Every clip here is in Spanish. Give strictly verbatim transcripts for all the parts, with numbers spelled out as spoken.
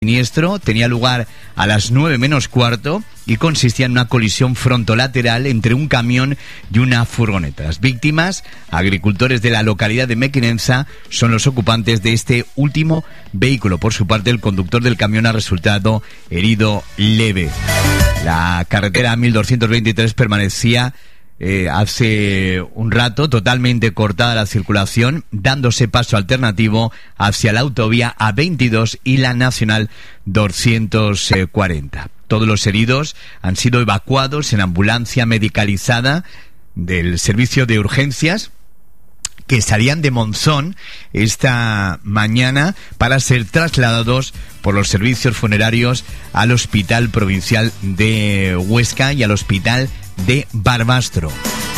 siniestro tenía lugar a las nueve menos cuarto y consistía en una colisión frontolateral entre un camión y una furgoneta. Las víctimas, agricultores de la localidad de Mequinenza, son los ocupantes de este último vehículo. Por su parte, el conductor del camión ha resultado herido leve. La carretera mil doscientos veintitrés permanecía Eh, hace un rato totalmente cortada la circulación, dándose paso alternativo hacia la autovía A veintidós y la Nacional doscientos cuarenta. Todos los heridos han sido evacuados en ambulancia medicalizada del servicio de urgencias que salían de Monzón esta mañana para ser trasladados por los servicios funerarios al Hospital Provincial de Huesca y al Hospital de Barbastro.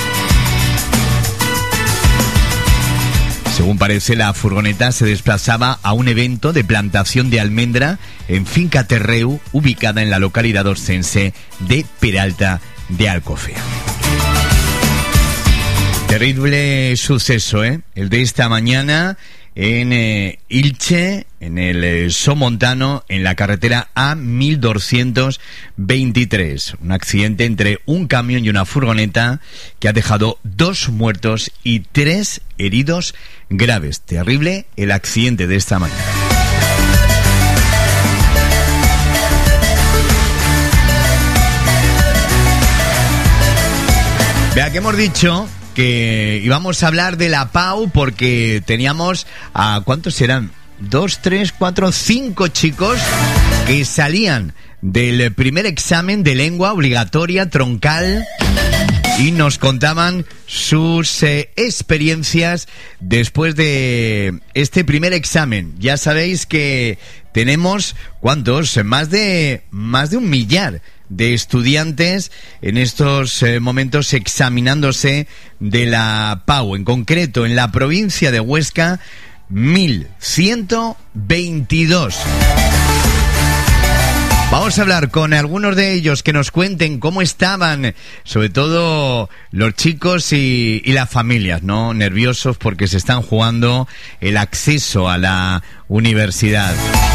Según parece, la furgoneta se desplazaba a un evento de plantación de almendra en Finca Terreu, ubicada en la localidad oscense de Peralta de Alcofea. Terrible suceso, ¿eh? El de esta mañana en eh, Ilche, en el eh, Somontano, en la carretera A mil doscientos veintitrés. Un accidente entre un camión y una furgoneta que ha dejado dos muertos y tres heridos graves. Terrible el accidente de esta mañana. Vea que hemos dicho que íbamos a hablar de la P A U porque teníamos a ¿cuántos serán? Dos, tres, cuatro, cinco chicos que salían del primer examen de lengua obligatoria troncal y nos contaban sus eh, experiencias después de este primer examen. Ya sabéis que tenemos ¿cuántos? Más de más de un millar de estudiantes en estos eh, momentos examinándose de la P A U. En concreto, en la provincia de Huesca, mil ciento veintidós. Vamos a hablar con algunos de ellos que nos cuenten cómo estaban, sobre todo los chicos y, y las familias, ¿no? Nerviosos porque se están jugando el acceso a la universidad.